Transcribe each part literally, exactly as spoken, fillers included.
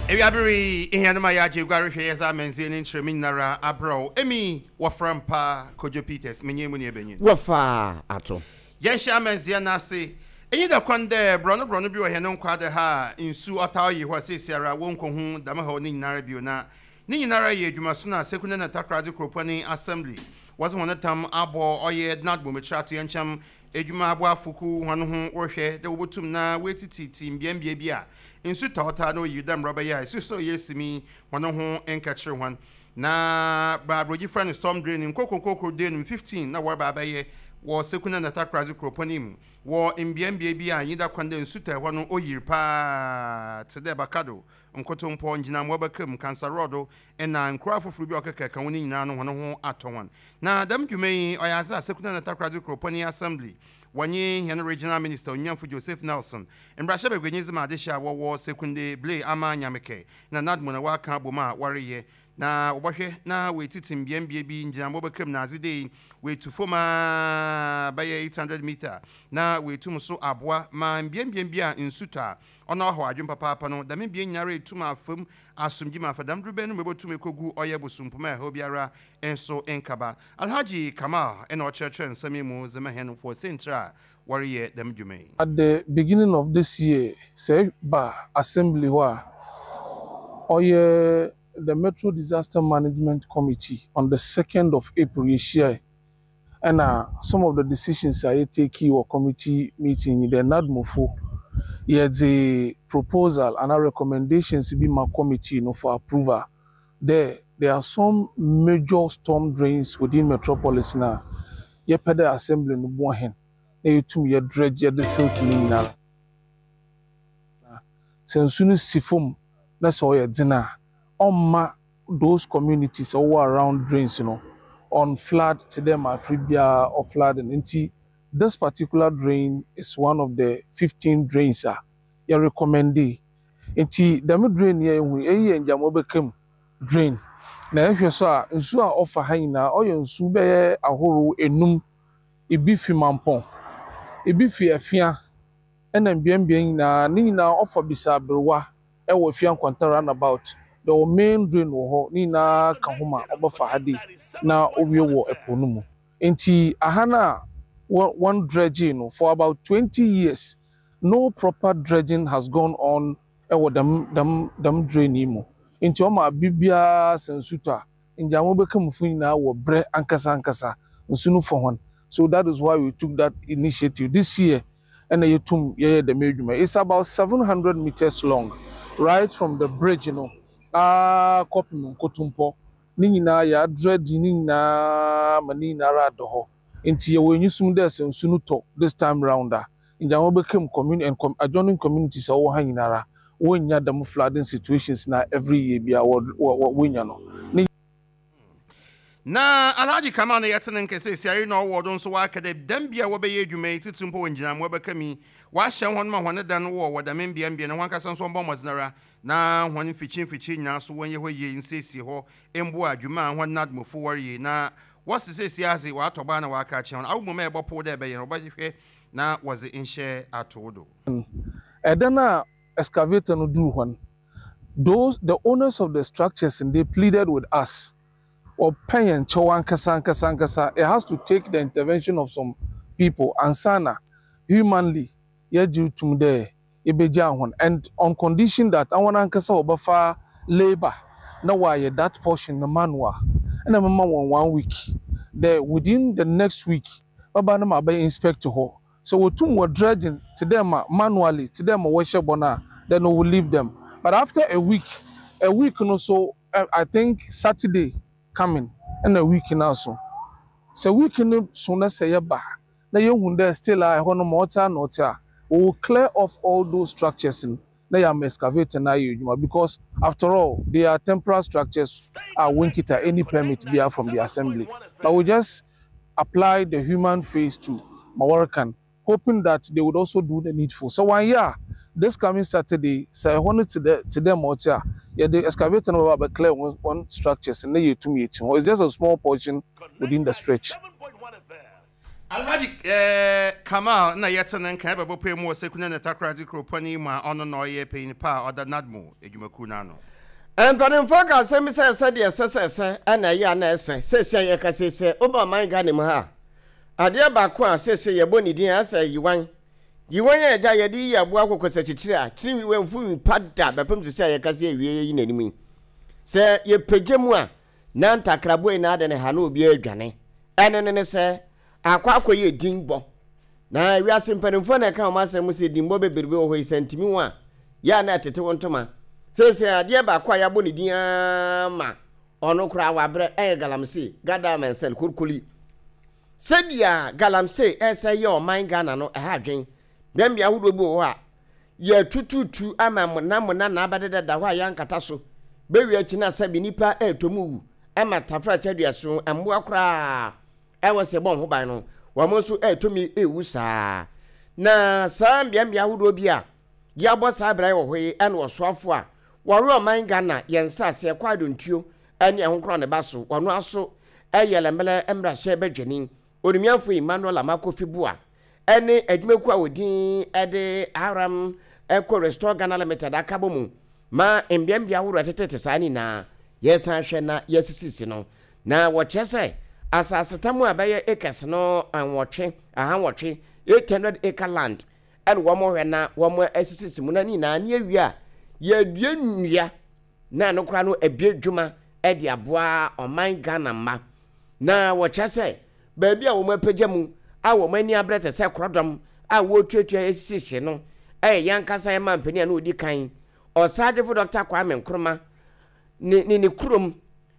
Ebiabiri ihanuma ya jegware hwe yesa menzi ni ntremi nara abro emi waframpa Kojo Peters menye mu ne ebenyin wafa ato yensha menzi na se enyi da kwande bro no bro no bi wo he no nkwade ha nsu otawo yi ho sesiara wonko hu dama ha ni nyinara bi na ni nyinara ye adwuma so na sekuna na takrade kropani assembly wazo wona tam abo oye nadbo metrato yencham adwuma abo afuku hono ho wohwe de wobotum na wetiti timbiambia bi a insu tawta no yudam roba ya isu so yesimi wono ho enkachire hwan na ba broji friend storm drain nkokokoko den fifteen na warba abaye wo sekuna na takrazi kroponim wo mbiambia bi a yida kwande insu ta hɔ no oyirpa tede bakado nkoto mpo ngina mo bakam cancer rodo ena nkura foforo bi okeka ka woni nyina no hono ho atonwan na dam dwumei oyaza sekuna na takrazi kroponi assembly wanye yan regional minister Onyamfu Joseph Nelson embrasha begwenyizi ma adesha wo wo sekunde ble ama nyameke na nadmo na waka boma wareye na obohwe na wetiti mbiambia bi ngina mo bakam na azide wetu foma baye eight hundred meter na wetu so aboa ma mbiambia bia insuta ona ho adwum papa papa no dame bia nyare etuma afam asumji ma fadam drube no mebotu mekogu oye bosumpuma ho biara enso enkaba Alhaji Kamal ena ocheche nsami mu zema hen for central warrior dam dwumei. At the beginning of this year say ba assembly wa oye the Metro Disaster Management Committee on the second of April this year and uh, some of the decisions I take or committee meeting the Nadmofo yeah the proposal and our recommendations be my committee you know, for approval. There there are some major storm drains within Metropolis now. Ye pede assembly no bo hen. Na yetum ye dredge ye the silt ni na. Sensunu sifum na so ye dina. On those communities all around drains, you know, on flood to them Afribia or flood and inti. This particular drain is one of the fifteen drains. Uh, you recommend it. Inti the drain here we a njamo become drain. Na ehwe so a nsu a offer han na oyo nsu be ahoro enum ebi fi mampon ebi fi afia ena mbiambia na ni na offer bisa berwa e wo fia kwantara about the main drain wo ho ni na ka homa obafa hade na owie wo epono mu enti ahana one dredging for about twenty years no proper dredging has gone on e wo dam dam dam drain mu enti o ma bibia sensuta njamo bekam fu na wo bre ankasa ankasa nsunu for hon. So that is why we took that initiative this year and the yetum ye the medjuma it's about seven hundred meters long right from the bridge you know ah kopim kotumpo ni nyina ya dread ni nyina mani na rado ho enti ye wenyu sum de sensunu to this time round ah njamo bekam community and com adjoining communities all han nyinara wonya dam flooding situations na every year bia wonya no na Alhaji Kamal na yetene nkese siari na owodo nso wa akade dambia wo be yedwuma ititumpo wonjina mo bekami wa hye hon ma hon dan wo wo da membia mbia na hon kasa nso mbo mozinara na hon fichin fichin nya so wonye ho ye nsesi ho embo adwuma hon nadmofo warrior na wasese siase wa atoba na wa aka che hon awumo ma ebopo da be ye no ba hwe na waze inhye atodo edana excavator no do hon those the owners of the structures and they pleaded with us or paying chowan kasa kasa kasa it has to take the intervention of some people and sana humanly yeju tum there ebeja hon and on condition that awana kasa obafa labor na why that portion the manual and a mama one one week there within the next week baba na ma be inspector ho so we tum were dredging to them manually to them worship bona then we will leave them but after a week a week no so I think Saturday coming and a week now so so we can soon say ba na you wonder still I hono mortar nota we will clear off all those structures in na ya excavate na you because after all they are temporary structures are winkita any permit be from the assembly but we just apply the human face to Mawarkan hoping that they would also do the needful so one year this coming Saturday say I wanted to the to them mortar yeah, the excavator no about clear one, one structures and you to me it's just a small portion within the stretch. Alhaji eh Kamal na yetene nkan bebo pe mu Sekuna na Takoradi Kropani ma ono no ye pe ni pa oda nadmo edwumaku na no. Empanim foka se mi se se de se se se ana ya na ese se se ye ka se se oba man ga ne mu ha. Ade ba ko a se se ye boni din asa yiwan. Yiwan ye ja ye di ya bo akoko se chichire a chiri we mfu mi pada bepem se se ye ka se wie yi nanim. Se ye pege mu a na ntakrabo ina ade ne ha na obi adwane. Ene ne ne se akwa akoye dinbo na wiase mpanimfo na ka ma se mu se dinbo beberebe wo ho sentimi wo a ya na tete wontoma se se ade ba kwa ya boni din ma ono kura wa bre e galamse gada mensel kurkuli sedia galamse ese ye o man Ghana no e ha dwen bembia hudo bi wo a ye tututu ama mona mona na abadeda da ho ya nkata so bewi achi na sabi nipa e tomu e matafra chaduaso embo akura e wose bon ho ban no wa mo so e tomi e wusa na sambia mbia hudo bi a ya bo sa brai wo hoye en wo soafo a wo ro man Ghana yensa se kwado ntuo ene ahonkro ne baso wono aso e yelemele emra she bedweni onimiafo Emmanuel Amakofi Bua ene adwumaku a wodin ede aram eco restore Ghana Limited akabomu ma embiambia huro tetete sani na yesan hwe na yesisisi no na wo chese asasetamu abaye acres no anwotwe ahanwotwe eight hundred acre land and wo mo hwe na wo mo asisisi mu na ni na ne awia ye dua nnua na no kra no ebie dwuma e de aboa oman Ghana ma na wo chese baabi a wo mo apagya mu a wo mani abrete se krodom a wo twetwa asisisi no eh yankasa e mampani na odi kan osadefo Doctor Kwame Nkrumah ni ni ni kurom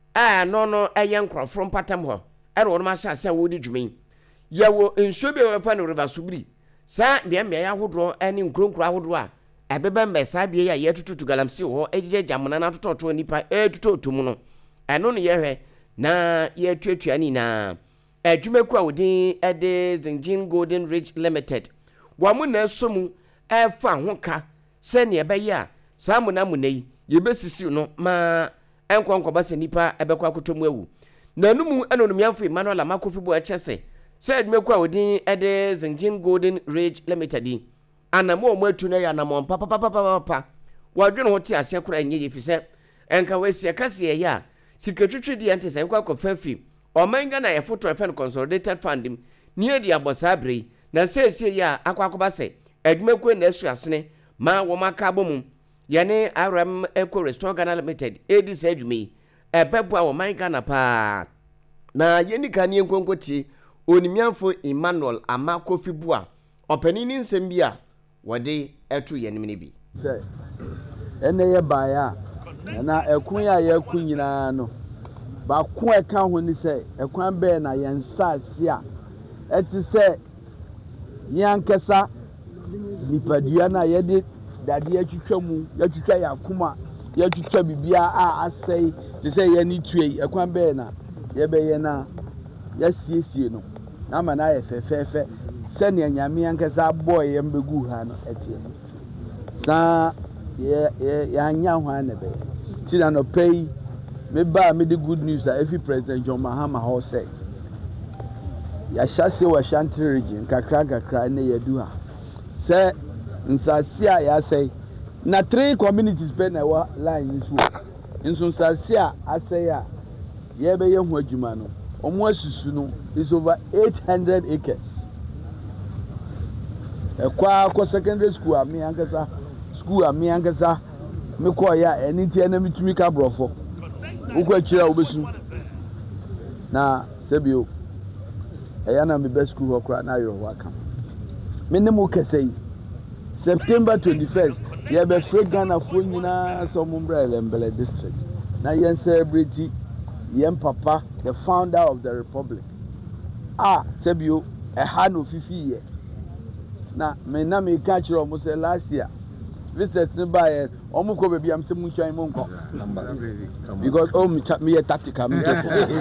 a no no eye nkrofo mpatam ho e ro ma sha sha wodi dwumen ya wo nso bi we fa no river subiri sa bia bia ya hodro ani nkronkro hodro a ebeba mbesa bia ya ye tututu galamsi ho ejije jamuna na tototo nipa e tutoto no eno no ye hwe na ye twetwa ni na adwumaku a wodi ede Zingin Golden Ridge Limited wa mu na somu e fa ho ka se ne ebe ya samu na munei yebesisi no ma enkonko ba se nipa ebekọ akotomu ewu nanumu anonumiamfo Emmanuel Amakofi Bua chese se adwumaku a wodi ede Zingin Golden Ridge Limited anamo omu atu na ya anamo papa papa papa wadwene ho ti ase kora enye yefise enka wesi akase ya sikatwitwi di ante se enko akofafi omanga na yefoto efen consolidated fund ni edi abosabre na sese ya akwa akoba se adwumaku na asu asene ma wo maka bomu yane aram eco restore Ghana Limited edi se adwumi ebebua wo man Ghana pa na yeni kanie nkonkoti onimiamfo Emmanuel Amakofi Bua opanini nsem bia wode etu yenimini bi se ene ye baya na ekun ya ye kun nyina no ba kun eka ho ni se ekwan be na yensa asia eti se nyankesa nipadua na ye de dade ya twitwa mu ya twitwa ya kuma ya twitwa bibia a asai te se ye ni tue ekwan be na ye be ye na ya siesie no na ma na ye fefefe se ne nyame ankasa boy ye mbegu ha no etie sa ye ye ya nya ho anabe ti na no pay me ba me the good news that every President John Mahama ho say ya shase wa Shanti region kakra kakra na ye du ha se nsasia ya say na three communities be na wa line nso nso nsasia asay ya ye be ye ho adwuma no omo asusu no is over eight hundred acres e kwa ko secondary school a me ankasa school a me ankasa me ko ya eniti na mitumi ka brofo ukwa kira obesu na sebio eya na me best school okra na yo waka me ne mo kesei September twenty-first ye be free Ghana fo nyina so mumbra Elembele district na yen celebrity yen papa the founder of the republic ah sebio e ha no fifi ye na me na me ka kira omo say last year visitors ne buy omo ko be biam se mu chan mo nko because oh me me tactical me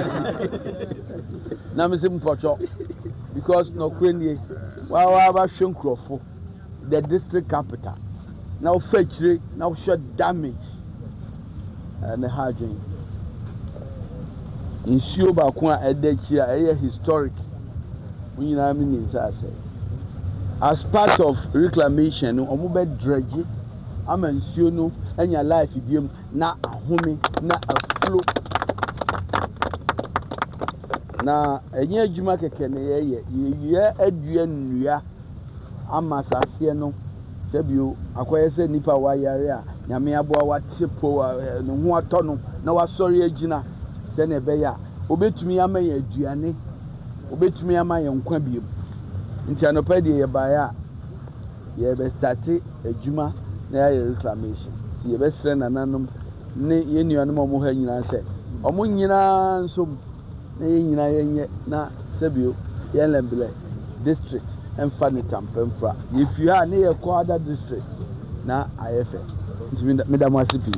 na me se mu pocho because no kwenie wa wa ba hwe nkrofo the district capital now fetch now short damage and the harding in Shuba Kwa Edechia, a historic we nyina me nim say as part of reclamation no omo be dredge ama nsuo no anya life biem na ahome na aflo na enye adwuma keke ne ye ye ye adua nnua ama sase no sebio akoye se nipa wa yare a nyame aboa wa tepo no ho ato no na wasori agina se ne be ya obetumi ama ye aduane obetumi ama ye nkwa biem nti anopa de ye ba ya ye be start adwuma na ye reclamation ti ye be sre nananom ne ye nuanom omo ha nyina se omo nyina nso na ye nyina ye na sebio ye lembele district and funny tampemfra if you are near other district na ayefe nti medam asipi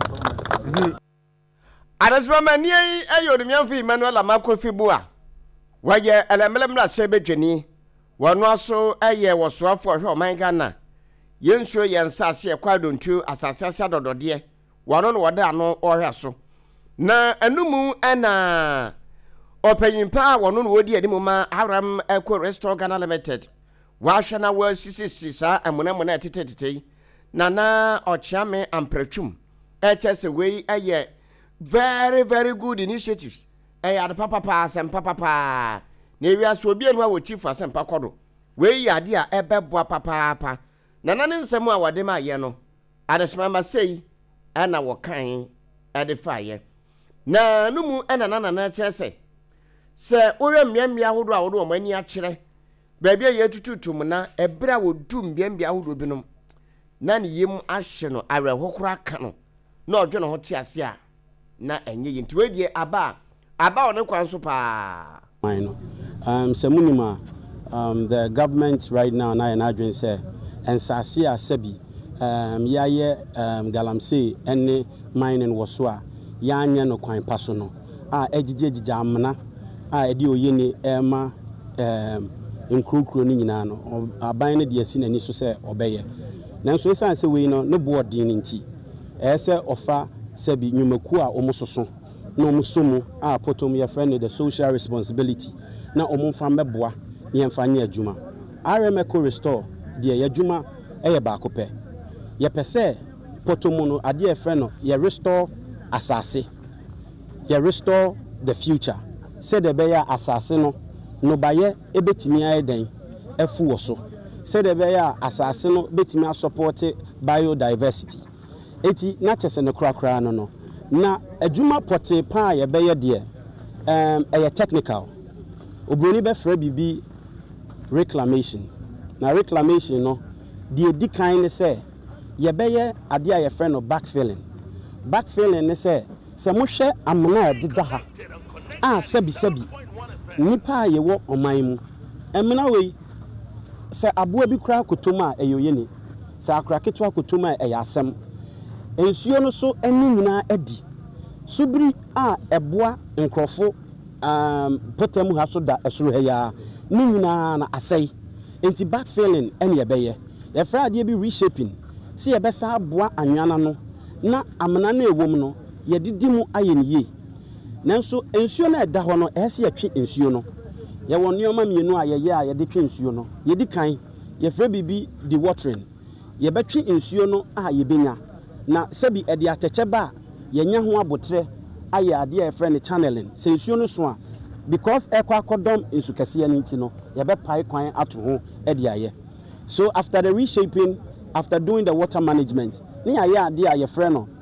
Adasma ni ayo miamfi Emmanuel Amakofi bua waye elemelem na sebedwani wano aso eye wosoafo hwe oman Ghana yensuo yensase e kwadontu asase asa dodode wano no wode ano ohwe so na anumu ana opanyimpa wano no wodi animu ma Aram Eco Restore Ghana Limited wahwe na wa sisisi sa amunamuna etetetei na na ochiame ampratwum echese wei eye very very good initiatives eh ade papa pa sempa papa na ewia so obi enu a wo chief asempa kodo we ade a ebeboa papa papa na na ne nsemu a wade ma ye no ade smama sei ana wo kan ade faye na numu ana na na chese se owe mmiamia hodo a wodo omani a kire ba bia ye tututum na ebra wo du mmiamia hodo binom na ne yem ahye no awerehokora ka no na odwe no ho te ase a na enye yinti wedie aba aba one kwanso pa um semunima um the government right now na na adwen say ensase a sebi um yaye um galamsey ene mining woso a yanye no kwan paso no a ejije ejije amna a edi oyeni ema um nkrokro ni nyina no aban ne de asi nani so say obeye nanso esan se we no ne board din nti ese ofa sebi nyumaku a omusoso na omusomu a potom ye friend the social responsibility na omumfa meboa ye mfa nya adwuma R M Eco Restore de ye adwuma eye ba akopɛ ye pese potom no ade ye friend no ye restore asase ye restore the future said the beya asase no no baye ebetimi ayeden efu wo so said the beya asase no betimi support biodiversity eti na chese ne krakra no no na adwuma pote pa ye beye de um eye technical obroni be fra bibi reclamation na reclamation no de di kan ne say ye beye ade a ye friend no backfilling backfilling ne say se mo hwe amna adida ha a sabi sabi nipa ye wo oman mu emna we se aboa bi kra kotoma eyoye ni se akra ketwa kotoma e yasem ensuo no so ani nyina adi subri a eboa nkrofo um potamu ha so da esoro ha ya ni nyina na asai enti backfilling ene yebeye ye fra de bi reshaping se ye besa aboa anwana no na amana na ewom no ye didimu ayeniye nanso ensuo na eda ho no ehse yetwe ensuo no ye won nioma mienu a ye ye a ye de twe ensuo no ye di kan ye fra bibi di watering ye betwe ensuo no a ye benya na sebi edi ateche ba yenya ho abotre aye ade e friend channeling sensuo no so a because ekwa akodom insukase ya nti no ye be pai kwan ato ho edi aye so after the reshaping after doing the water management ni aye ade a ye friend no